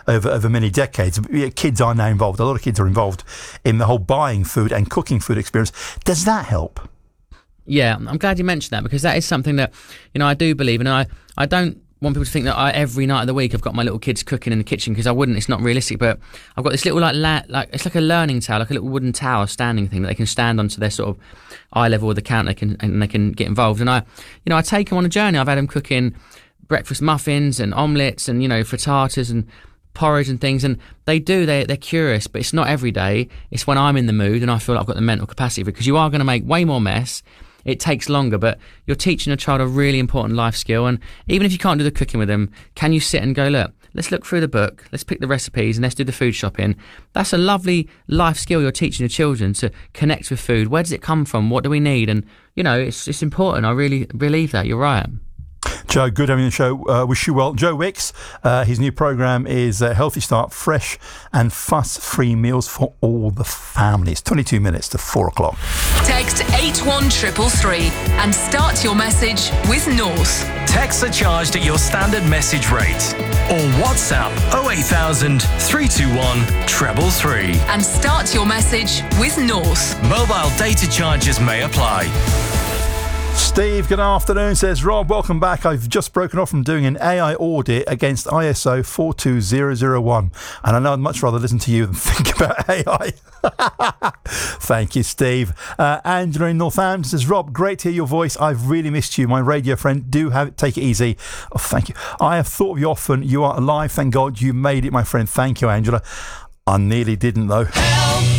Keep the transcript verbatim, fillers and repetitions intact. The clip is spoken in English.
over, over many decades. Kids are now involved. A lot of kids are involved in the whole buying food and cooking food experience. Does that help? Yeah, I'm glad you mentioned that, because that is something that, you know, I do believe in. And I, I don't want people to think that I, every night of the week I've got my little kids cooking in the kitchen, because I wouldn't. It's not realistic. But I've got this little like la- like it's like a learning tower, like a little wooden tower standing thing that they can stand onto their sort of eye level of the counter, they can, and they can get involved. And I, you know, I take them on a journey. I've had them cooking breakfast muffins and omelettes and, you know, frittatas and porridge and things, and they do, they, they're curious, but it's not every day. It's when I'm in the mood and I feel like I've got the mental capacity for it, because you are going to make way more mess. It takes longer, but you're teaching a child a really important life skill. And even if you can't do the cooking with them, can you sit and go, look, let's look through the book, let's pick the recipes, and let's do the food shopping. That's a lovely life skill you're teaching your children, to connect with food. Where does it come from? What do we need? And, you know, it's it's important. I really believe that. You're right. Joe, good having the show. Uh, wish you well. Joe Wicks, uh, his new programme is uh, Healthy Start, fresh and fuss-free meals for all the families. twenty-two minutes to four o'clock. Text eight one three three three and start your message with North. Texts are charged at your standard message rate. Or WhatsApp oh eight thousand, three two one, three three three. And start your message with North. Mobile data charges may apply. Steve, good afternoon, says Rob, welcome back. I've just broken off from doing an A I audit against I S O four two zero zero one, and I know I'd much rather listen to you than think about A I. Thank you, Steve. Uh, Angela in Northampton says, Rob, great to hear your voice. I've really missed you. My radio friend, do have it, take it easy. Oh, thank you. I have thought of you often. You are alive. Thank God you made it, my friend. Thank you, Angela. I nearly didn't, though. Help!